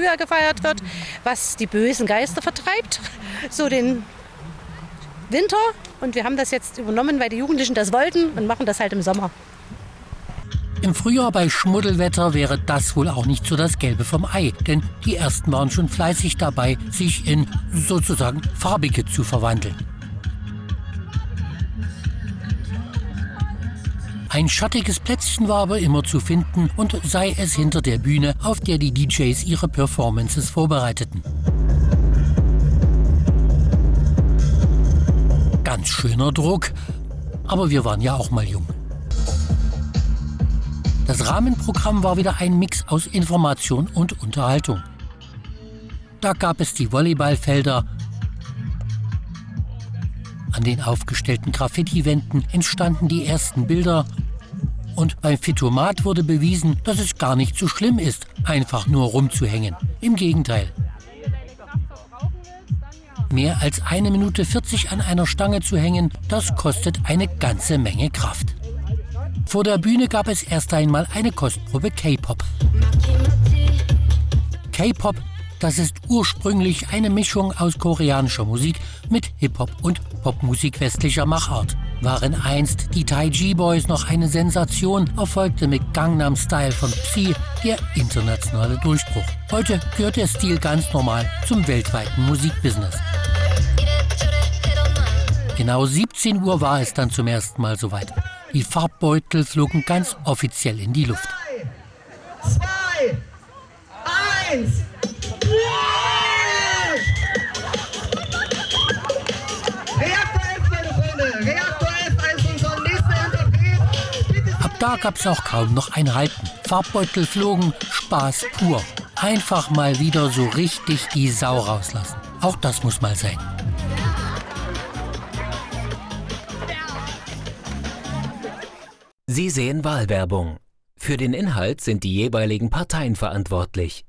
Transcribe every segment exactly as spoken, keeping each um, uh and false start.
Frühjahr gefeiert wird, was die bösen Geister vertreibt, so den Winter. Und wir haben das jetzt übernommen, weil die Jugendlichen das wollten und machen das halt im Sommer. Im Frühjahr bei Schmuddelwetter wäre das wohl auch nicht so das Gelbe vom Ei, denn die Ersten waren schon fleißig dabei, sich in sozusagen Farbige zu verwandeln. Ein schattiges Plätzchen war aber immer zu finden und sei es hinter der Bühne, auf der die D Js ihre Performances vorbereiteten. Ganz schöner Druck, aber wir waren ja auch mal jung. Das Rahmenprogramm war wieder ein Mix aus Information und Unterhaltung. Da gab es die Volleyballfelder. An den aufgestellten Graffiti-Wänden entstanden die ersten Bilder. Und beim Fitomat wurde bewiesen, dass es gar nicht so schlimm ist, einfach nur rumzuhängen. Im Gegenteil. Mehr als eine Minute vierzig an einer Stange zu hängen, das kostet eine ganze Menge Kraft. Vor der Bühne gab es erst einmal eine Kostprobe K-Pop. K-Pop, das ist ursprünglich eine Mischung aus koreanischer Musik mit Hip-Hop und Popmusik westlicher Machart. Waren einst die Taiji Boys noch eine Sensation, erfolgte mit Gangnam Style von Psy der internationale Durchbruch. Heute gehört der Stil ganz normal zum weltweiten Musikbusiness. Genau siebzehn Uhr war es dann zum ersten Mal soweit. Die Farbbeutel flogen ganz offiziell in die Luft. drei, zwei, eins. Reaktor elf, meine Freunde. Reaktor elf, eins unserer nächsten Interpret. Ab da gab es auch kaum noch ein Halten. Farbbeutel flogen, Spaß pur. Einfach mal wieder so richtig die Sau rauslassen. Auch das muss mal sein. Sie sehen Wahlwerbung. Für den Inhalt sind die jeweiligen Parteien verantwortlich.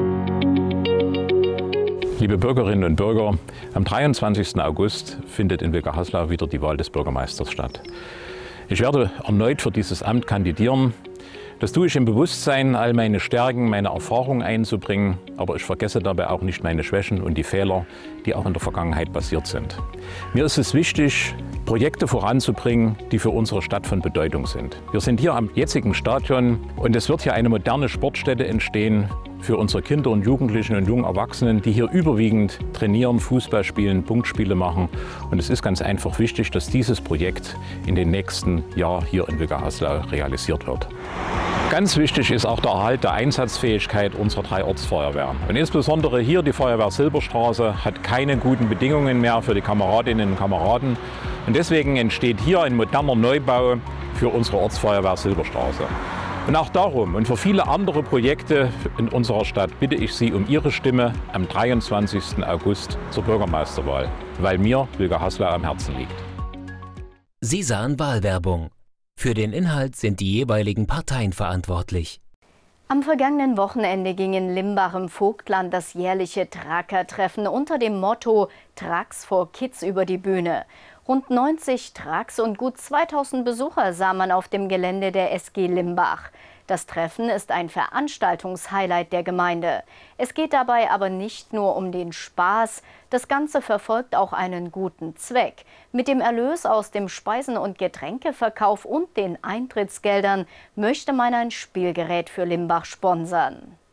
Liebe Bürgerinnen und Bürger, am dreiundzwanzigsten August findet in Wilgerhaslau wieder die Wahl des Bürgermeisters statt. Ich werde erneut für dieses Amt kandidieren. Das tue ich im Bewusstsein, all meine Stärken, meine Erfahrungen einzubringen, aber ich vergesse dabei auch nicht meine Schwächen und die Fehler, die auch in der Vergangenheit passiert sind. Mir ist es wichtig, Projekte voranzubringen, die für unsere Stadt von Bedeutung sind. Wir sind hier am jetzigen Stadion und es wird hier eine moderne Sportstätte entstehen für unsere Kinder und Jugendlichen und jungen Erwachsenen, die hier überwiegend trainieren, Fußball spielen, Punktspiele machen. Und es ist ganz einfach wichtig, dass dieses Projekt in den nächsten Jahren hier in Wilgerhaslau realisiert wird. Ganz wichtig ist auch der Erhalt der Einsatzfähigkeit unserer drei Ortsfeuerwehren. Und insbesondere hier die Feuerwehr Silberstraße hat keine guten Bedingungen mehr für die Kameradinnen und Kameraden. Und deswegen entsteht hier ein moderner Neubau für unsere Ortsfeuerwehr Silberstraße. Und auch darum und für viele andere Projekte in unserer Stadt bitte ich Sie um Ihre Stimme am dreiundzwanzigsten August zur Bürgermeisterwahl, weil mir Wilgerhaslau am Herzen liegt. Sie sahen Wahlwerbung. Für den Inhalt sind die jeweiligen Parteien verantwortlich. Am vergangenen Wochenende ging in Limbach im Vogtland das jährliche Tracker-Treffen unter dem Motto Trucks for Kids über die Bühne. Rund neunzig Trucks und gut zweitausend Besucher sah man auf dem Gelände der S G Limbach. Das Treffen ist ein Veranstaltungshighlight der Gemeinde. Es geht dabei aber nicht nur um den Spaß. Das Ganze verfolgt auch einen guten Zweck. Mit dem Erlös aus dem Speisen- und Getränkeverkauf und den Eintrittsgeldern möchte man ein Spielgerät für Limbach sponsern.